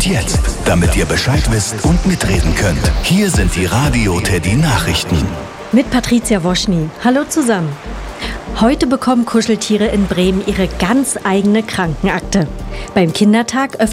jetzt, damit ihr Bescheid wisst und mitreden könnt. Hier sind die Radio Teddy Nachrichten. Mit Patricia Woschny. Hallo zusammen. Heute bekommen Kuscheltiere in Bremen ihre ganz eigene Krankenakte. Beim Kindertag